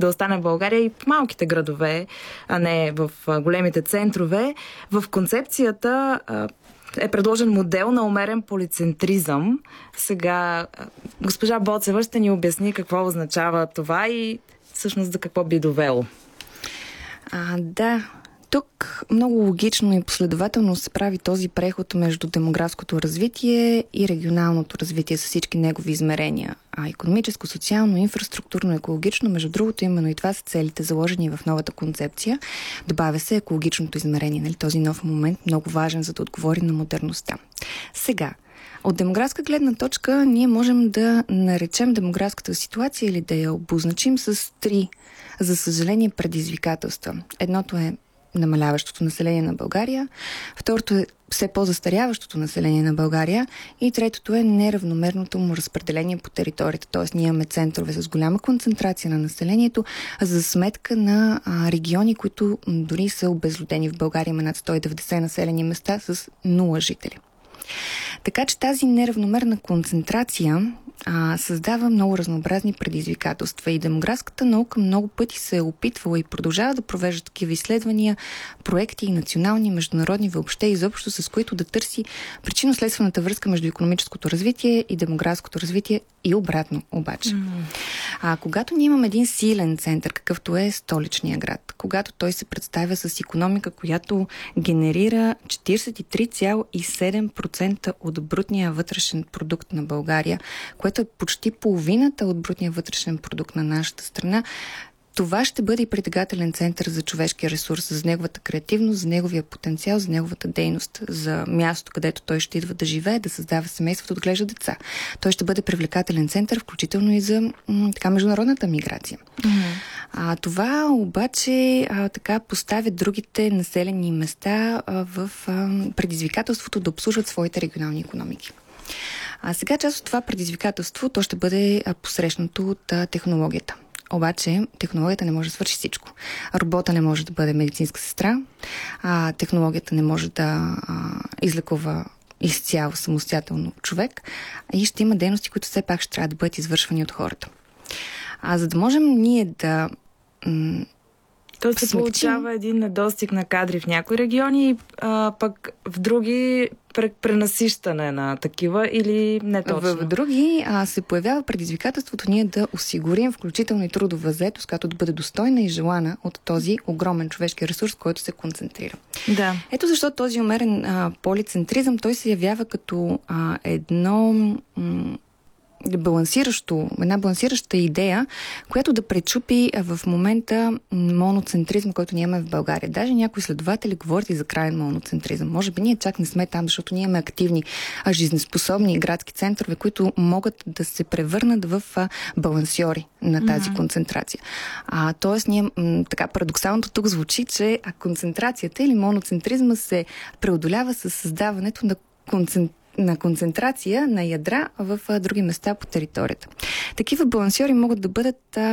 да остане в България и в малките градове, а не в големите центрове. В концепцията е предложен модел на умерен полицентризъм. Сега госпожа Боцева ще ни обясни какво означава това и всъщност за какво би довело. Да, тук много логично и последователно се прави този преход между демографското развитие и регионалното развитие с всички негови измерения. Икономическо, социално, инфраструктурно, екологично, между другото, именно и това са целите, заложени в новата концепция. Добавя се екологичното измерение, нали? Този нов момент, много важен, за да отговори на модерността. Сега, от демографска гледна точка, ние можем да наречем демографската ситуация или да я обозначим с три, за съжаление, предизвикателства. Едното е намаляващото население на България, второто е все по-застаряващото население на България и третото е неравномерното му разпределение по територията. Т.е. ние имаме центрове с голяма концентрация на населението, за сметка на региони, които дори са обезлюдени. В България има над 190 населени места с 0 жители. Така че тази неравномерна концентрация създава много разнообразни предизвикателства и демографската наука много пъти се е опитвала и продължава да провежда такива изследвания, проекти и национални, международни, въобще изобщо, с които да търси причинно-следствената връзка между икономическото развитие и демографското развитие и обратно обаче. Когато ние имаме един силен център, какъвто е столичния град, когато той се представя с икономика, която генерира 43,7% от брутния вътрешен продукт на България, което е почти половината от брутния вътрешен продукт на нашата страна, това ще бъде и притегателен център за човешкия ресурс, за неговата креативност, за неговия потенциал, за неговата дейност, за място, където той ще идва да живее, да създава семейство, да отглежда деца. Той ще бъде привлекателен център, включително и за международната миграция. Това обаче така поставя другите населени места в предизвикателството да обслужват своите регионални икономики. Сега част от това предизвикателство, то ще бъде посрещнато от технологията. Обаче технологията не може да свърши всичко. Робота не може да бъде медицинска сестра, технологията не може да излекува изцяло самостоятелно човек и ще има дейности, които все пак ще трябва да бъдат извършвани от хората. За да можем ние да то се получава един недостиг на кадри в някои региони и пък в други пренасищане на такива или не точно? В други се появява предизвикателството ние да осигурим включително и трудова заетост, която да бъде достойна и желана от този огромен човешки ресурс, който се концентрира. Да. Ето защо този умерен полицентризъм, той се явява като една балансираща идея, която да пречупи в момента моноцентризма, който ние имаме в България. Даже някои изследователи говорят и за крайен моноцентризъм. Може би ние чак не сме там, защото ние имаме активни, жизнеспособни градски центрове, които могат да се превърнат в балансьори на тази концентрация. Тоест, ние така парадоксалното тук звучи, че концентрацията или моноцентризма се преодолява с създаването на концентрация на ядра в други места по територията. Такива балансьори могат да бъдат